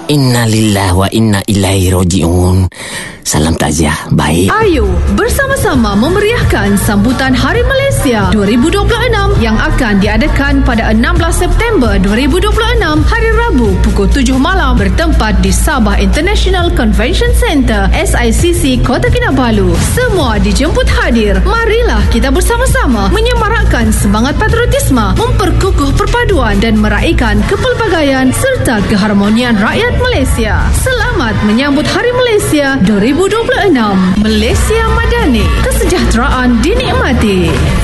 Innalillahi wa inna ilaihi raji'un. Salam takziah. Baik. Ayo bersama-sama memeriahkan sambutan Hari Malaysia 2026 yang akan diadakan pada 16 September 2026 hari Rabu pukul 7 malam bertempat di Sabah International Convention Centre SICC Kota Kinabalu. Semua dijemput hadir. Marilah kita bersama-sama menyemarakkan semangat patriotisme, memperkukuh perpaduan dan meraihkan kepelbagaian serta keharmonian rakyat Malaysia. Selamat menyambut Hari Malaysia 2026. Malaysia Madani, kesejahteraan dinikmati.